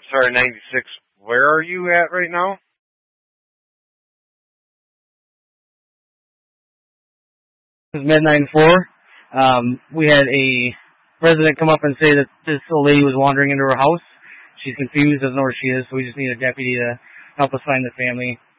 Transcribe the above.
Sorry, 96. Where are you at right now? This is Midnight 4. We had a resident come up and say that this old lady was wandering into her house. She's confused, doesn't know where she is, so we just need a deputy to help us find the family.